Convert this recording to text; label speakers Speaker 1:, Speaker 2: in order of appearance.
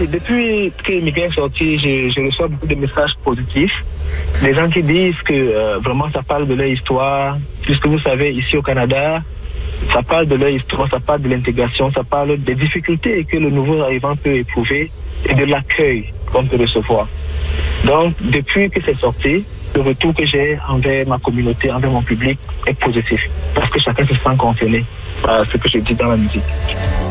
Speaker 1: depuis que Miguel est sorti, je reçois beaucoup de messages positifs. Des gens qui disent que vraiment ça parle de leur histoire. Puisque vous savez, ici au Canada, ça parle de leur histoire, ça parle de l'intégration, ça parle des difficultés que le nouveau arrivant peut éprouver et de l'accueil qu'on peut recevoir. Donc, depuis que c'est sorti, le retour que j'ai envers ma communauté, envers mon public est positif. Parce que chacun se sent concerné par ce que je dis dans la musique.